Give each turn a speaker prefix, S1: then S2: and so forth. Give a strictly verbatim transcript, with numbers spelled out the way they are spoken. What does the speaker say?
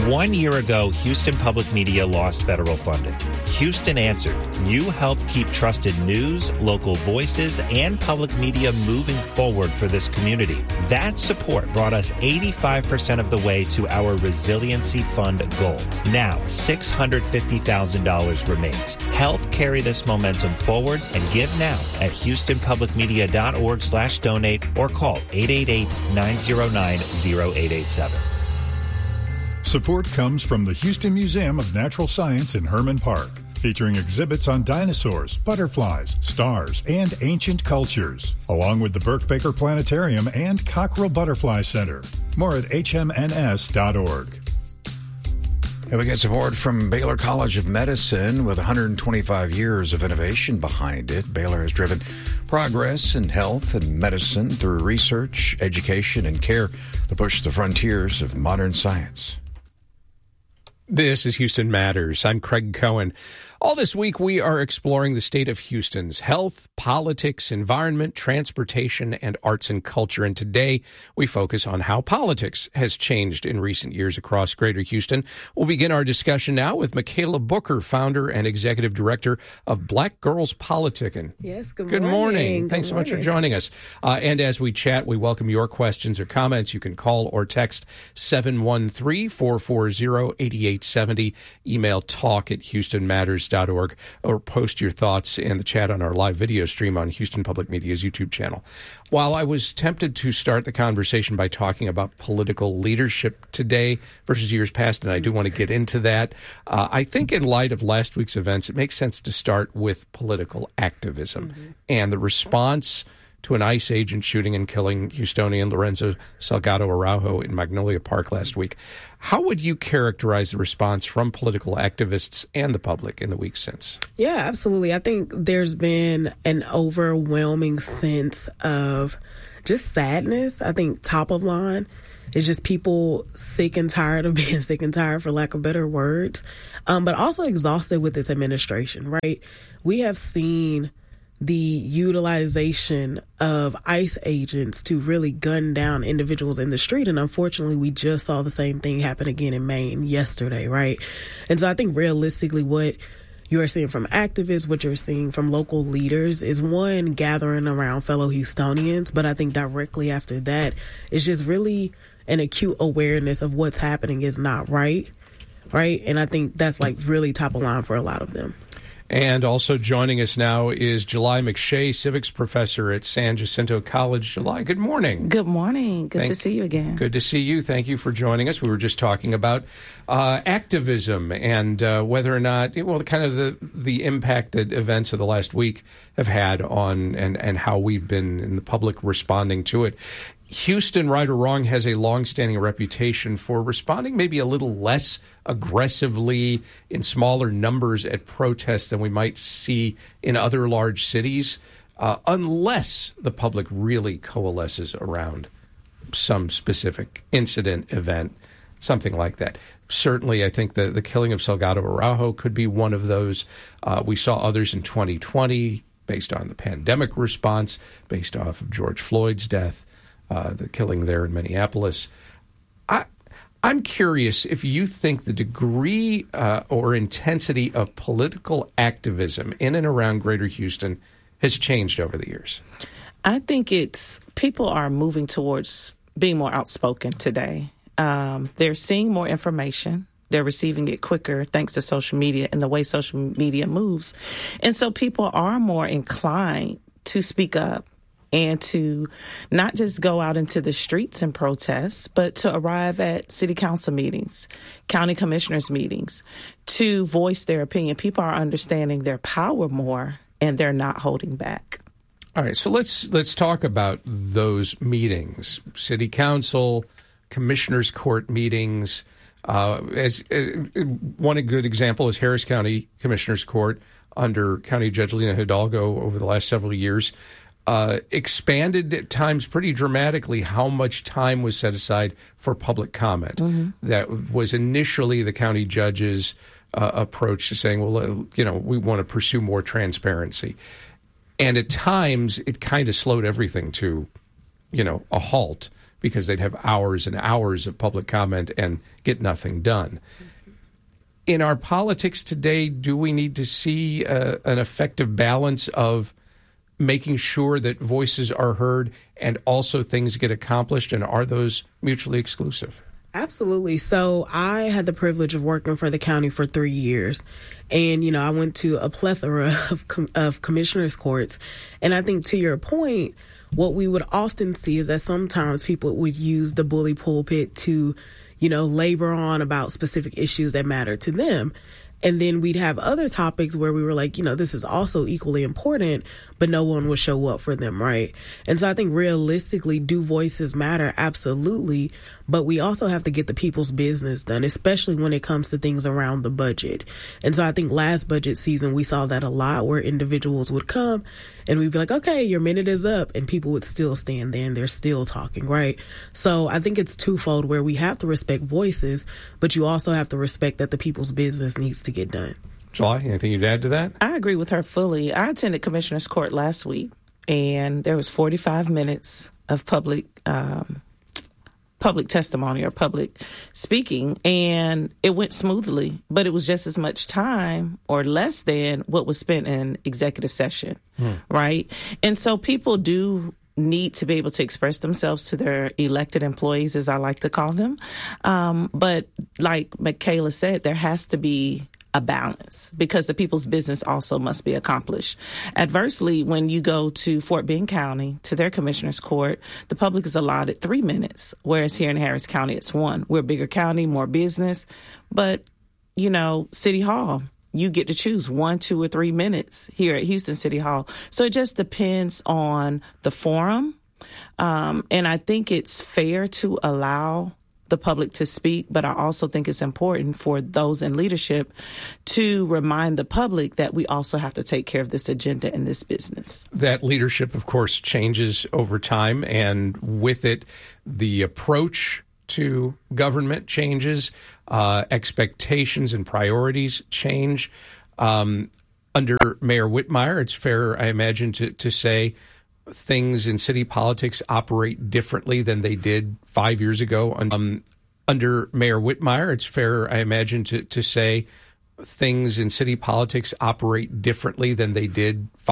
S1: One year ago, Houston Public Media lost federal funding. Houston answered. You helped keep trusted news, local voices, and public media moving forward for this community. That support brought us eighty-five percent of the way to our Resiliency Fund goal. Now, six hundred fifty thousand dollars remains. Help carry this momentum forward and give now at houstonpublicmedia.org slash donate or call eight eight eight, nine zero nine, zero eight eight seven.
S2: Support comes from the Houston Museum of Natural Science in Herman Park, featuring exhibits on dinosaurs, butterflies, stars, and ancient cultures, along with the Burke Baker Planetarium and Cockrell Butterfly Center. More at h m n s dot org.
S3: And we get support from Baylor College of Medicine with one hundred twenty-five years of innovation behind it. Baylor has driven progress in health and medicine through research, education, and care to push the frontiers of modern science.
S4: This is Houston Matters. I'm Craig Cohen. All this week, we are exploring the state of Houston's health, politics, environment, transportation, and arts and culture. And today, we focus on how politics has changed in recent years across Greater Houston. We'll begin our discussion now with Michaela Booker, founder and executive director of Black Girls Politicking.
S5: Yes, good,
S4: good
S5: morning.
S4: morning.
S5: Good
S4: Thanks
S5: morning.
S4: so much for joining us. Uh, and as we chat, we welcome your questions or comments. You can call or text seven one three, four four zero, eight eight seven zero, email talk at houston matters dot org, or post your thoughts in the chat on our live video stream on Houston Public Media's YouTube channel. While I was tempted to start the conversation by talking about political leadership today versus years past, and I do want to get into that, uh, I think in light of last week's events, it makes sense to start with political activism mm-hmm. and the response to an ICE agent shooting and killing Houstonian Lorenzo Salgado Araujo in Magnolia Park last week. How would you characterize the response from political activists and the public in the week since?
S5: Yeah, absolutely. I think there's been an overwhelming sense of just sadness. I think top of line is just people sick and tired of being sick and tired, for lack of better words, um, but also exhausted with this administration, right? We have seen the utilization of ICE agents to really gun down individuals in the street. And unfortunately, we just saw the same thing happen again in Maine yesterday, right? And so I think realistically what you're seeing from activists, what you're seeing from local leaders is one, gathering around fellow Houstonians. But I think directly after that, it's just really an acute awareness of what's happening is not right, right? And I think that's like really top of line for a lot of them.
S4: And also joining us now is July McShay, civics professor at San Jacinto College. July, good morning.
S6: Good morning. Good
S4: Thank,
S6: to see you again.
S4: Good to see you. Thank you for joining us. We were just talking about uh, activism and uh, whether or not, well, kind of the, the impact that events of the last week have had on and, and how we've been in the public responding to it. Houston, right or wrong, has a longstanding reputation for responding maybe a little less aggressively in smaller numbers at protests than we might see in other large cities, uh, unless the public really coalesces around some specific incident, event, something like that. Certainly, I think the, the killing of Salgado Araujo could be one of those. Uh, we saw others in twenty twenty based on the pandemic response, based off of George Floyd's death. Uh, the killing there in Minneapolis. I, I'm curious if you think the degree uh, or intensity of political activism in and around Greater Houston has changed over the years.
S6: I think it's people are moving towards being more outspoken today. Um, they're seeing more information. They're receiving it quicker thanks to social media and the way social media moves. And so people are more inclined to speak up and to not just go out into the streets and protest, but to arrive at city council meetings, county commissioners meetings, to voice their opinion. People are understanding their power more, and they're not holding back.
S4: All right, so let's let's talk about those meetings, city council, commissioners court meetings. Uh, as uh, one good example is Harris County Commissioners Court under County Judge Lena Hidalgo over the last several years. Uh, expanded at times pretty dramatically how much time was set aside for public comment. Mm-hmm. That was initially the county judge's uh, approach to saying, well, uh, you know, we want to pursue more transparency. And at times it kind of slowed everything to, you know, a halt because they'd have hours and hours of public comment and get nothing done. In our politics today, do we need to see uh, an effective balance of making sure that voices are heard and also things get accomplished, and are those mutually exclusive?
S5: Absolutely. So I had the privilege of working for the county for three years. And, you know, I went to a plethora of, com- of commissioners' courts. And I think to your point, what we would often see is that sometimes people would use the bully pulpit to, you know, labor on about specific issues that matter to them. And then we'd have other topics where we were like, you know, this is also equally important, but no one would show up for them, right? And so I think realistically, do voices matter? Absolutely. But we also have to get the people's business done, especially when it comes to things around the budget. And so I think last budget season, we saw that a lot, where individuals would come and we'd be like, okay, your minute is up, and people would still stand there and they're still talking, right? So I think it's twofold, where we have to respect voices, but you also have to respect that the people's business needs to get done.
S4: July, anything you'd add to that?
S6: I agree with her fully. I attended Commissioner's Court last week, and there was forty-five minutes of public um, public testimony or public speaking, and it went smoothly, but it was just as much time or less than what was spent in executive session, hmm. right? And so people do need to be able to express themselves to their elected employees, as I like to call them. Um, but like Michaela said, there has to be a balance, because the people's business also must be accomplished. Adversely, when you go to Fort Bend County, to their commissioner's court, the public is allotted three minutes, whereas here in Harris County, it's one. We're a bigger county, more business. But, you know, City Hall, you get to choose one, two, or three minutes here at Houston City Hall. So it just depends on the forum. Um, and I think it's fair to allow the public to speak, but I also think it's important for those in leadership to remind the public that we also have to take care of this agenda and this business.
S4: That leadership, of course, changes over time, and with it, the approach to government changes, uh, expectations and priorities change. Um, under Mayor Whitmire, it's fair, I imagine, to, to say things in city politics operate differently than they did five years ago. Um, under Mayor Whitmire, it's fair, I imagine, to, to say things in city politics operate differently than they did five